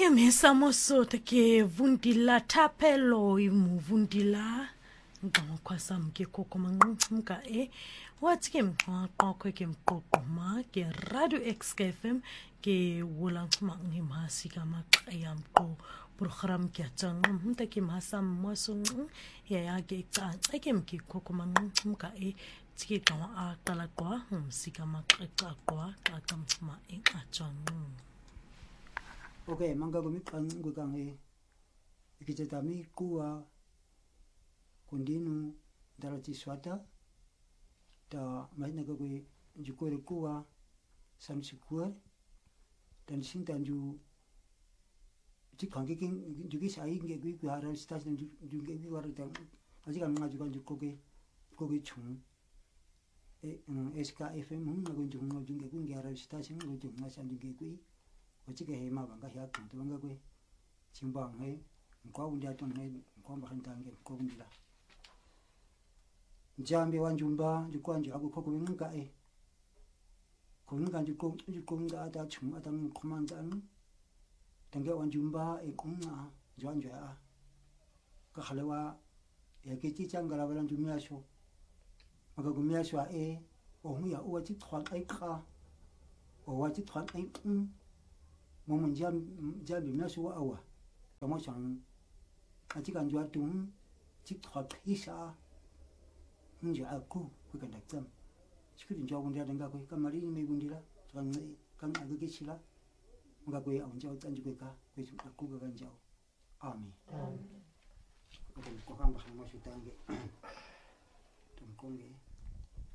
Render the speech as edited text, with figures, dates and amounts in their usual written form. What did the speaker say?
mesa mosote ke vundila thapelo imuvundila ngqo kwasam ke koko manqumka wathi ke mqaqo ke mqoqoma ke radio XFM ke wolanchuma ngimasi kama qyam qo program ke tsanqa mnta ke masa mosonq ya ke tsanqa ke mki koko manqumka tike qawa aqala qwa umsika maqeqa qwa qaqamchuma enqatjanqa. Okay, manga kami kangu kangi ikicetami kuwa kundinu darati swata ta mahina kagwe jukore kuwa samsikuar dan sintan ju jikangi king jugi sai nge gwi gwi hara station ju nge gwi war ta aji kan nga jukan jukoge koge chung SKFM mun nga gun chung ju nge gwi hara station nge ju nga san ju nge gwi 어찌게 해마 방가 해야 돼. 방가 그 진방에 과운데 좀 해. 과마 한다는 게 거군이라. 잠비 완중바 주관주 하고 거기는가 에. 거기는가 주공가 다 중마당 코만장. 당게 완중바 에 공나 전주야. 그 할래와 여기 찌장가라면 주미하쇼. 아까 구미하쇼 에. 오무야 오지 ထွ안 아이카. 오지 ထွ안 아이 momon jam bimesu awa kamo chang atika njwa tung chik thot isa nja aku ku kan dakam chikuri njwa bunda danga ko kamari me bundira kan agage chila nga ko ya unja tanju ko ka ku ga ganja amen ko kan ba mo shutange tum konge